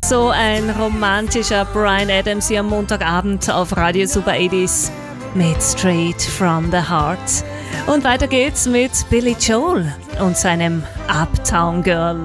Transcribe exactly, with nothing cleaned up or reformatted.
So ein romantischer Bryan Adams hier am Montagabend auf Radio Super achtziger mit Straight from the Heart. Und weiter geht's mit Billy Joel und seinem Uptown Girl.